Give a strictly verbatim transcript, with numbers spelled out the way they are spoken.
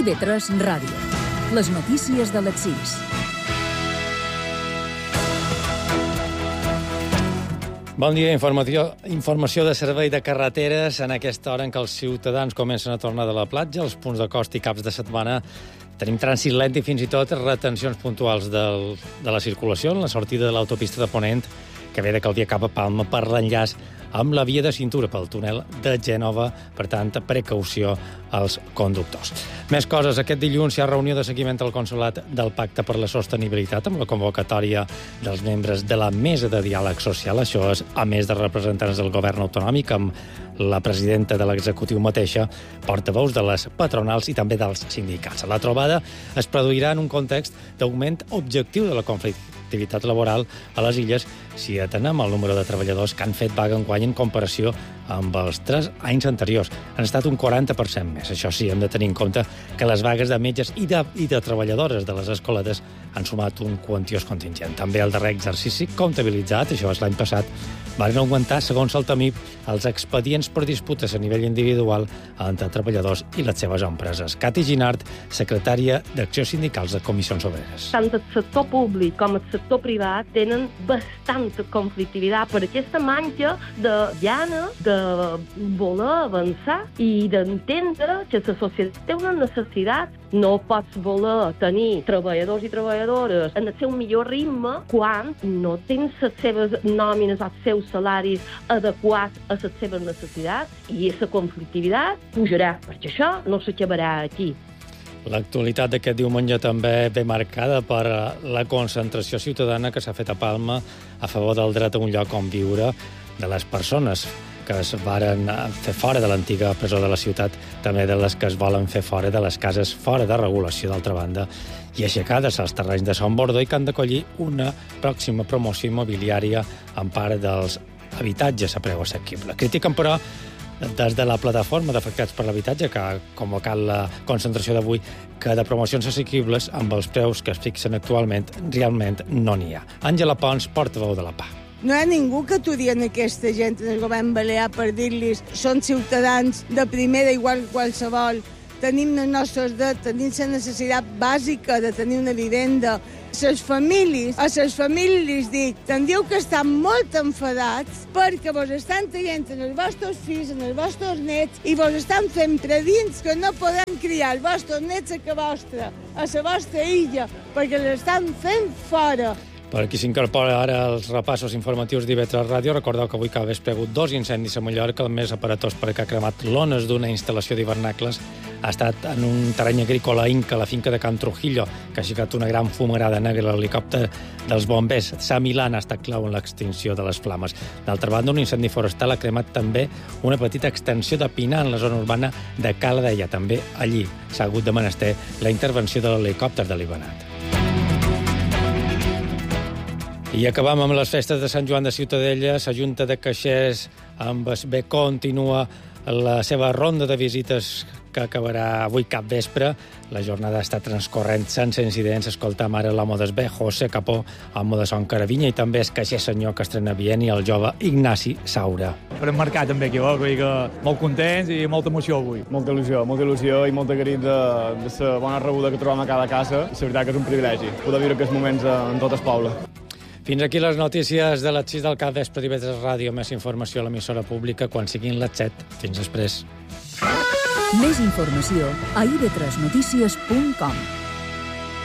I B tres Ràdio. Les notícies de les sis. Bon dia, informació, informació de servei de carreteres en aquesta hora en què els ciutadans comencen a tornar de la platja, els punts de costa i caps de setmana. Tenim trànsit lent i fins i tot retencions puntuals del, de la circulació en la sortida de l'autopista de Ponent, que ve de Calvià cap a Palma per l'enllaç amb la via de cintura pel túnel de Gènova. Per tant, precaució als conductors. Més coses. Aquest dilluns hi ha reunió de seguiment al Consolat del Pacte per la Sostenibilitat amb la convocatòria dels membres de la Mesa de Diàleg Social. Això és, a més de representants del govern autonòmic, amb la presidenta de l'executiu mateixa, portaveus de les patronals i també dels sindicats. La trobada es produirà en un context d'augment objectiu de la conflictivitat laboral a les illes si atenem el número de treballadors que han fet vaga enguany en comparació amb els tres anys anteriors. Han estat un quaranta per cent més. Això sí, hem de tenir en compte que les vagues de metges i de, i de treballadores de les escoletes han sumat un quantiós contingent. També el darrer exercici comptabilitzat, això és l'any passat, van augmentar, segons el Temip, els expedients per disputes a nivell individual entre treballadors i les seves empreses. Cati Ginart, secretària d'Acció Sindicals de Comissions Obreres. Tant el sector públic com el sector privat tenen bastanta conflictivitat per aquesta manca de llana, de voler avançar i d'entendre que la societat té una necessitat. No pots voler tenir treballadors i treballadores en el seu millor ritme quan no tens les seves nòmines, els seus salaris adequats a les seves necessitats, i aquesta conflictivitat pujarà, perquè això no s'acabarà aquí. L'actualitat d'aquest diumenge també ve marcada per la concentració ciutadana que s'ha fet a Palma a favor del dret a un lloc on viure de les persones que es varen fer fora de l'antiga presó de la ciutat, també de les que es volen fer fora de les cases fora de regulació, d'altra banda, i aixecades als terrenys de Son Bordó i que han d'acollir una pròxima promoció immobiliària en part dels habitatges a preu assequible. Critiquen, però, des de la plataforma d'afectats per l'habitatge, que ha convocat la concentració d'avui, que de promocions assequibles amb els preus que es fixen actualment realment no n'hi ha. Àngela Pons, portaveu de la P A. No hi ha ningú que aturi en aquesta gent en el govern balear per dir-los són ciutadans de primera igual que qualsevol, tenim els nostres drets, tenim la necessitat bàsica de tenir una vivenda. Les famílies, a les famílies les dic, tindríeu que estar molt enfadats perquè vos estan traient en els vostres fills, en els vostres nets, i vos estan fent predins que no podem criar els vostres nets a que vostra, a la vostra illa, perquè l'estan fent fora. Per qui s'incorpora ara als repassos informatius d'I B tres Ràdio, recordeu que avui que ha hagut dos incendis a Mallorca. El més aparatós perquè ha cremat lones d'una instal·lació d'hivernacles ha estat en un terreny agrícola inca, la finca de Can Trujillo, que ha aixecat una gran fumarada negra. L'helicòpter dels bombers Sa Milán ha estat clau en l'extinció de les flames. D'altra banda, un incendi forestal ha cremat també una petita extensió de pinar en la zona urbana de Cala Deia. També allí s'ha hagut de menester la intervenció de l'helicòpter de l'Ivanat. I acabam amb les festes de Sant Joan de Ciutadella. La Junta de Caixers amb es bé continua la seva ronda de visites que acabarà avui cap vespre. La jornada està transcorrent sense incidents. Escoltam ara l'home d'Esbé, José Capó, home de Son Caravinya, i també és caixer senyor que estrena bien, i el jove Ignasi Saura. Per emmarcar també aquí, oh? Vull dir que molt contents i molta emoció avui. Molta il·lusió, molta il·lusió i molta garit de, de la bona rebuda que trobem a cada casa. La veritat que és un privilegi poder viure aquests moments en tot el poble. Fins aquí les notícies de les sis del cap vespre d'I B tres Ràdio. Més informació a l'emissora pública quan siguin les set. Fins després. Més informació a i be tres notícies punt com.